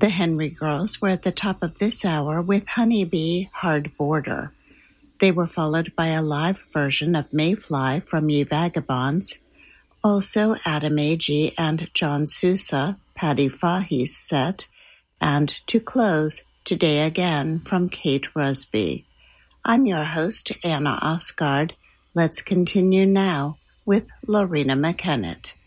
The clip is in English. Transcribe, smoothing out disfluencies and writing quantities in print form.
The Henry Girls were at the top of this hour with Honeybee Hard Border. They were followed by a live version of Mayfly from Ye Vagabonds, also Adam Agee and John Sousa, Paddy Fahey's set, and to close, Today Again from Kate Rusby. I'm your host, Anna Osgard. Let's continue now with Loreena McKennitt.